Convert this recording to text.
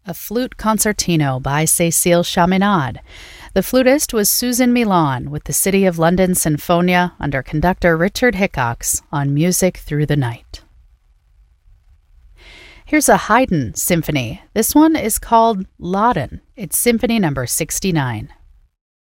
A Flute Concertino by Cécile Chaminade. The flutist was Susan Milan with the City of London Sinfonia under conductor Richard Hickox on Music Through the Night. Here's a Haydn symphony. This one is called Laden. It's Symphony number 69.